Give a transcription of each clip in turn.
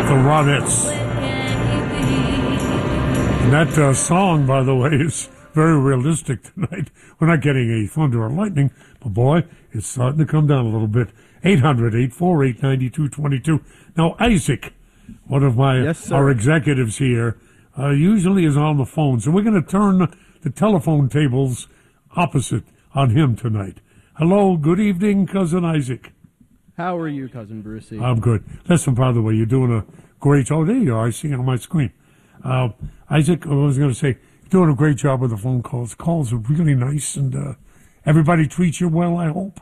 The Ronettes. And that song, by the way, is very realistic tonight. We're not getting a thunder or lightning, but boy, it's starting to come down a little bit. 800-848-9222. Now, Isaac, one of our executives here, usually is on the phone, so we're going to turn the telephone tables opposite on him tonight. Hello, good evening, Cousin Isaac. How are you, Cousin Brucey? I'm good. Listen, by the way, you're doing a great... Oh, there you are. I see on my screen. Isaac, I was going to say, you're doing a great job with the phone calls. Calls are really nice, and everybody treats you well, I hope.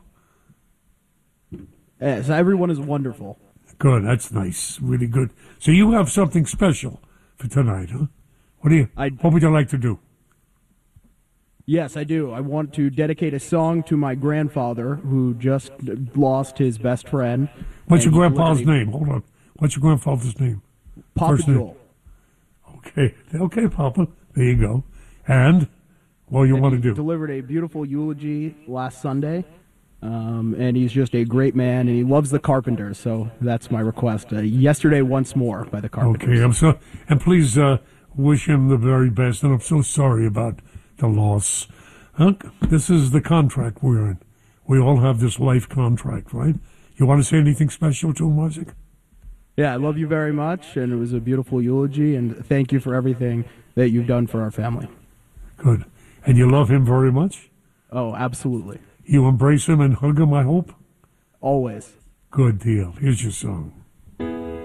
Yes, everyone is wonderful. Good, that's nice. Really good. So you have something special for tonight, huh? What would you like to do? Yes, I do. I want to dedicate a song to my grandfather, who just lost his best friend. What's your grandpa's name? Hold on. What's your grandfather's name? Papa Joel. Okay, Papa. There you go. And what do you want to do? He delivered a beautiful eulogy last Sunday, and he's just a great man, and he loves the Carpenters, so that's my request. Yesterday Once More by the Carpenters. Okay, and please wish him the very best, and I'm so sorry about the loss. This is the contract we're in. We all have this life contract, right? You want to say anything special to him, Isaac? Yeah, I love you very much, and it was a beautiful eulogy, and thank you for everything that you've done for our family. Good. And you love him very much? Oh, absolutely. You embrace him and hug him, I hope? Always. Good deal. Here's your song.